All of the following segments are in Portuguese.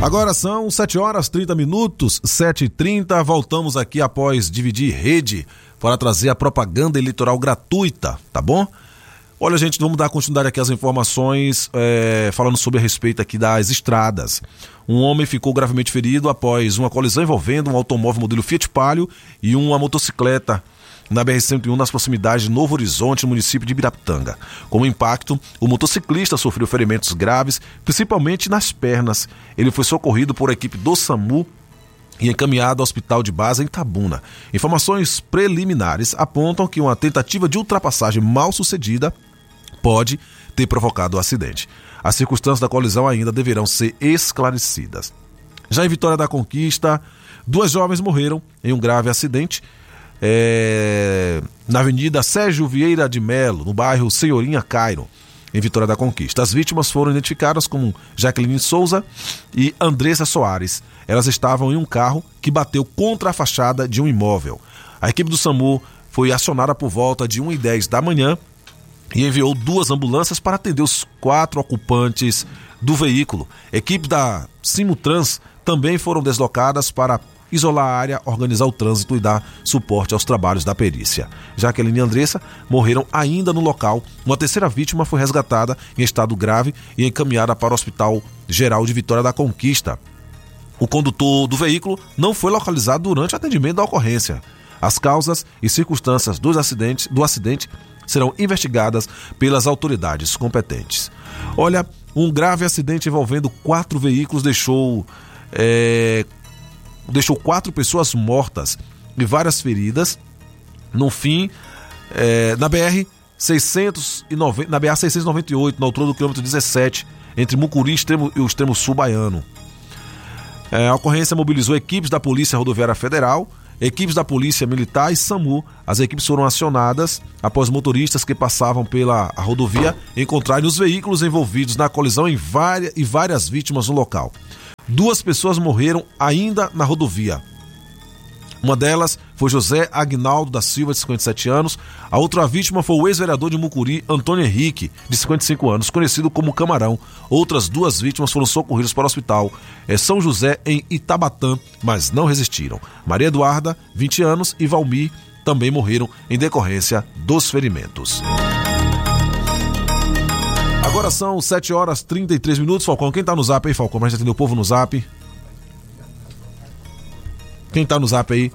Agora são 7h30, 7h30, voltamos aqui após dividir rede para trazer a propaganda eleitoral gratuita, tá bom? Olha, gente, vamos dar continuidade aqui às informações, falando sobre a respeito aqui das estradas. Um homem ficou gravemente ferido após uma colisão envolvendo um automóvel modelo Fiat Palio e uma motocicleta na BR-101, nas proximidades de Novo Horizonte, no município de Ibirapitanga. Com o impacto, o motociclista sofreu ferimentos graves, principalmente nas pernas. Ele foi socorrido por equipe do SAMU e encaminhado ao hospital de base em Itabuna. Informações preliminares apontam que uma tentativa de ultrapassagem mal sucedida pode ter provocado o acidente. As circunstâncias da colisão ainda deverão ser esclarecidas. Já em Vitória da Conquista, 2 jovens morreram em um grave acidente na Avenida Sérgio Vieira de Melo, no bairro Senhorinha Cairo, em Vitória da Conquista. As vítimas foram identificadas como Jaqueline Souza e Andressa Soares. Elas estavam em um carro que bateu contra a fachada de um imóvel. A equipe do SAMU foi acionada por volta de 1h10 da manhã e enviou 2 ambulâncias para atender os 4 ocupantes do veículo. Equipes da Simutrans também foram deslocadas para isolar a área, organizar o trânsito e dar suporte aos trabalhos da perícia. Jaqueline e Andressa morreram ainda no local. Uma terceira vítima foi resgatada em estado grave e encaminhada para o Hospital Geral de Vitória da Conquista. O condutor do veículo não foi localizado durante o atendimento da ocorrência. As causas e circunstâncias do acidente serão investigadas pelas autoridades competentes. Olha, um grave acidente envolvendo 4 veículos deixou 4 pessoas mortas e várias feridas no fim na BR-698, na altura do quilômetro 17, entre Mucuri e o extremo sul baiano. A ocorrência mobilizou equipes da Polícia Rodoviária Federal, equipes da Polícia Militar e SAMU. As equipes foram acionadas após motoristas que passavam pela rodovia encontrarem os veículos envolvidos na colisão e várias vítimas no local. 2 pessoas morreram ainda na rodovia. Uma delas foi José Agnaldo da Silva, de 57 anos. A outra vítima foi o ex-vereador de Mucuri, Antônio Henrique, de 55 anos, conhecido como Camarão. Outras 2 vítimas foram socorridas para o hospital São José, em Itabatã, mas não resistiram. Maria Eduarda, 20 anos, e Valmir também morreram em decorrência dos ferimentos. Agora são 7h33, Falcão. Quem tá no zap aí, Falcão? Pra gente atender o povo no zap. Quem tá no zap aí?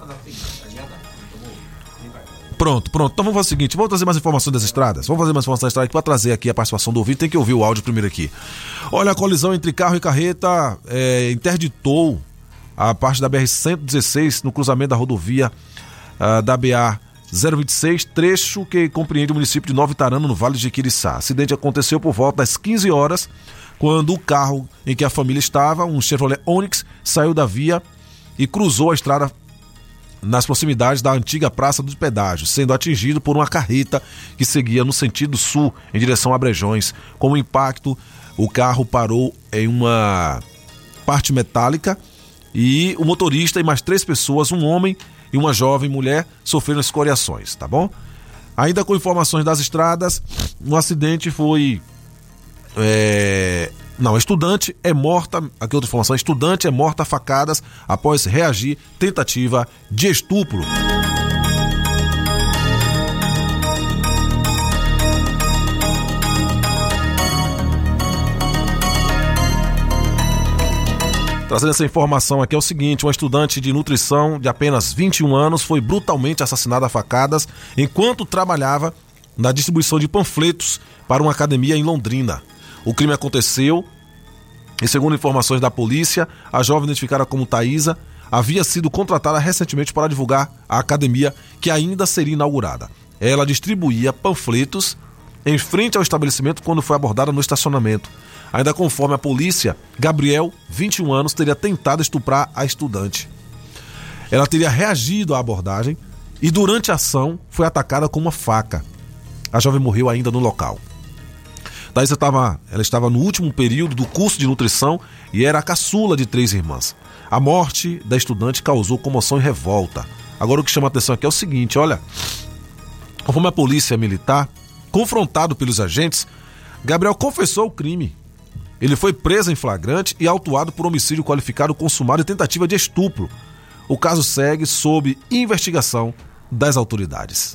Pronto. Então vamos fazer o seguinte, vamos trazer mais informações das estradas. Para trazer aqui a participação do ouvinte, tem que ouvir o áudio primeiro aqui. Olha, a colisão entre carro e carreta interditou a parte da BR-116 no cruzamento da rodovia da BA-026, trecho que compreende o município de Nova Itarana, no Vale de Jequiriçá. O acidente aconteceu por volta das 15 horas, quando o carro em que a família estava, um Chevrolet Onix, saiu da via e cruzou a estrada nas proximidades da antiga Praça do Pedágio, sendo atingido por uma carreta que seguia no sentido sul, em direção a Brejões. Com o impacto, o carro parou em uma parte metálica e o motorista e mais 3 pessoas, um homem e uma jovem mulher, sofreram escoriações, tá bom? Ainda com informações das estradas, um acidente foi... estudante é morta, aqui outra informação, estudante é morta a facadas após reagir tentativa de estupro. Trazendo essa informação aqui é o seguinte, uma estudante de nutrição de apenas 21 anos foi brutalmente assassinada a facadas enquanto trabalhava na distribuição de panfletos para uma academia em Londrina. O crime aconteceu e, segundo informações da polícia, a jovem, identificada como Thaisa, havia sido contratada recentemente para divulgar a academia que ainda seria inaugurada. Ela distribuía panfletos em frente ao estabelecimento quando foi abordada no estacionamento. Ainda conforme a polícia, Gabriel, 21 anos, teria tentado estuprar a estudante. Ela teria reagido à abordagem e, durante a ação, foi atacada com uma faca. A jovem morreu ainda no local. Thaisa estava no último período do curso de nutrição e era a caçula de 3 irmãs. A morte da estudante causou comoção e revolta. Agora o que chama a atenção aqui é o seguinte, olha, conforme a polícia militar, confrontado pelos agentes, Gabriel confessou o crime Ele foi preso em flagrante e autuado por homicídio qualificado consumado e tentativa de estupro. O caso segue sob investigação das autoridades.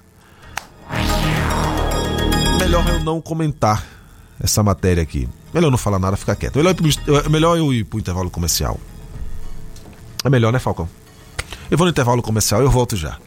Melhor eu não comentar essa matéria aqui. Melhor não falar nada, ficar quieto. Melhor eu ir pro intervalo comercial. É melhor, né, Falcão? Eu vou no intervalo comercial e eu volto já.